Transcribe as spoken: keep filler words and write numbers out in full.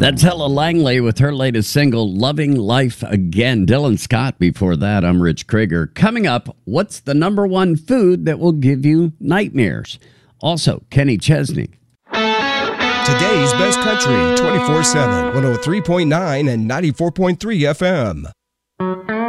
That's Ella Langley with her latest single, Loving Life Again. Dylan Scott before that. I'm Rich Krieger. Coming up, what's the number one food that will give you nightmares? Also, Kenny Chesney. Today's Best Country, twenty-four seven, one oh three point nine and ninety-four point three F M.